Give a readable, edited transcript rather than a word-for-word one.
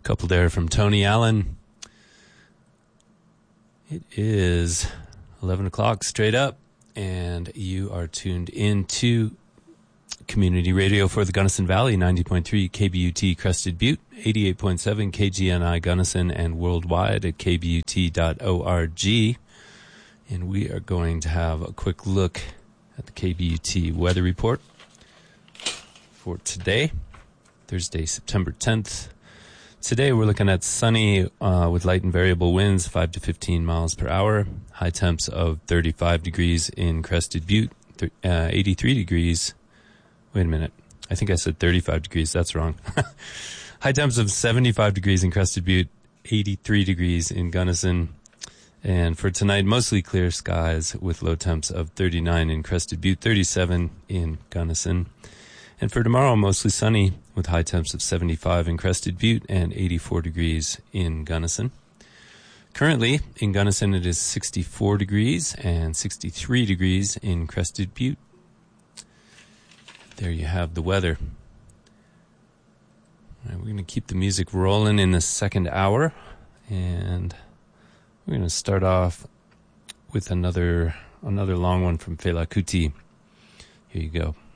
Couple there from Tony Allen. It is 11 o'clock straight up, and you are tuned into Community Radio for the Gunnison Valley, 90.3 KBUT Crested Butte, 88.7 KGNI Gunnison, and worldwide at kbut.org. And we are going to have a quick look at the KBUT weather report for today, Thursday, September 10th. Today we're looking at sunny with light and variable winds, 5 to 15 miles per hour. High temps of 35 degrees in Crested Butte, 83 degrees. Wait a minute. I think I said 35 degrees. That's wrong. High temps of 75 degrees in Crested Butte, 83 degrees in Gunnison. And for tonight, mostly clear skies with low temps of 39 in Crested Butte, 37 in Gunnison. And for tomorrow, mostly sunny with high temps of 75 in Crested Butte and 84 degrees in Gunnison. Currently, in Gunnison, it is 64 degrees and 63 degrees in Crested Butte. There you have the weather. All right, we're going to keep the music rolling in the second hour, and we're going to start off with another long one from Fela Kuti. Here you go.